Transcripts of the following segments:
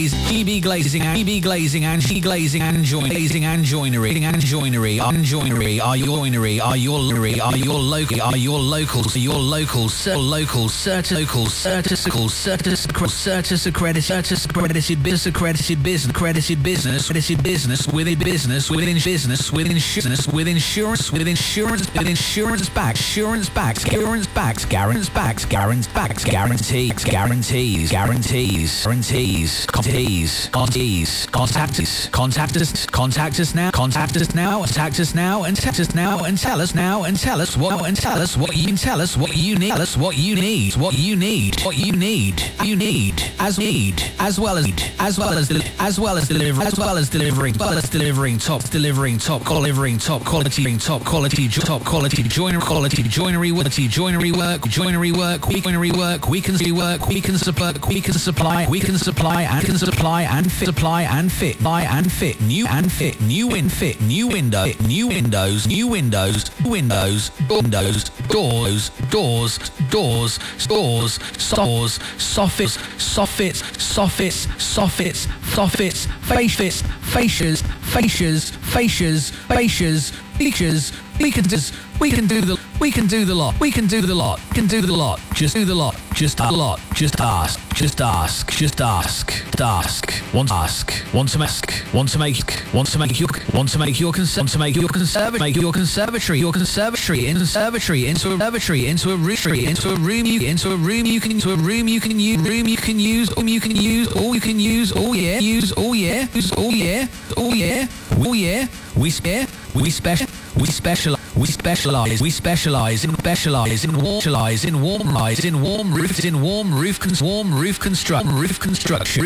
GB Glazing and GB Glazing and G Glazing and Glazing and Joinery and Joinery and Joinery are your local accredited business with insurance backs guarantees. Contact us now and tell us what you need as well as delivering top quality joinery work. We can supply and fit new windows, doors, soffits, fascias, bleachers. We can do the lot. Just do the lot. Just ask. Want to make your conservatory into a room you can use all year. We specialize in warm roof construction.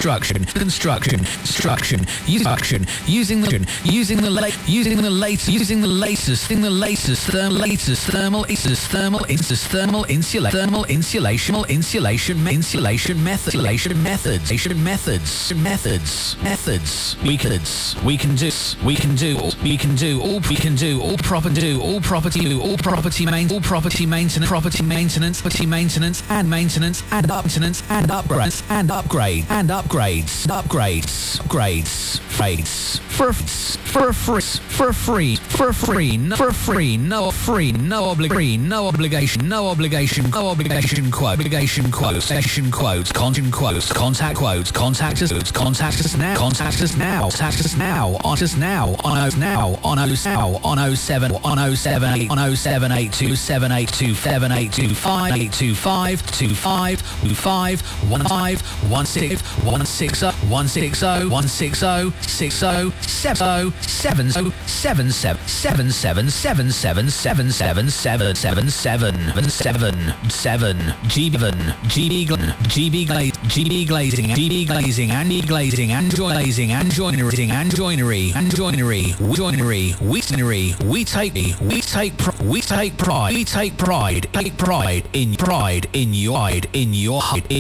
Using the latest thermal insulation methods. We can do all property maintenance and upgrades for a free, no obligation quote, session quotes, contact us now on GB Glazing and Joinery. We take pride in your